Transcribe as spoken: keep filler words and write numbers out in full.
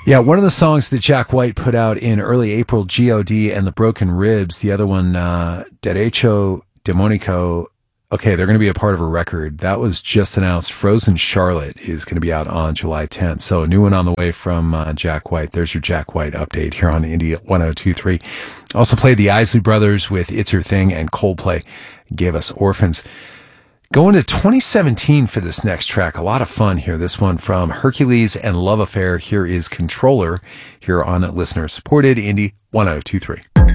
Yeah, one of the songs that Jack White put out in early April, G O D and the Broken Ribs. The other one, uh, Derecho Demonico. Okay, they're going to be a part of a record. That was just announced. Frozen Charlotte is going to be out on July tenth. So a new one on the way from uh, Jack White. There's your Jack White update here on Indie one oh two point three. Also played the Isley Brothers with It's Her Thing, and Coldplay gave us Orphans. Going to twenty seventeen for this next track. A lot of fun here. This one from Hercules and Love Affair. Here is Controller here on listener supported Indie one oh two point three.